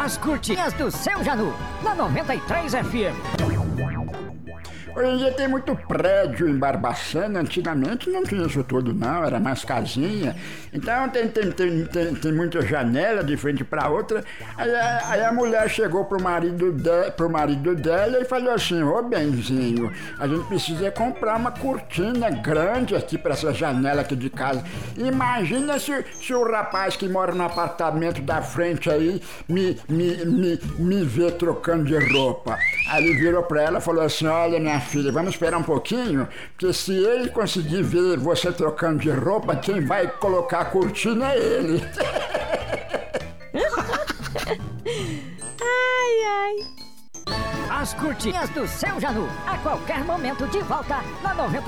As curtinhas do seu Janu, na 93 FM. Hoje em dia tem muito prédio em Barbacena, antigamente não tinha isso tudo não, era mais casinha. Então tem muita janela de frente pra outra. Aí a mulher chegou pro marido dela e falou assim: ô benzinho, a gente precisa comprar uma cortina grande aqui pra essa janela aqui de casa. Imagina se o rapaz que mora no apartamento da frente aí me vê trocando de roupa. Aí ele virou pra ela e falou assim: olha minha filha, vamos esperar um pouquinho, porque se ele conseguir ver você trocando de roupa, quem vai colocar a cortina é ele. Ai, ai. As curtinhas do seu Janu, a qualquer momento de volta na 93.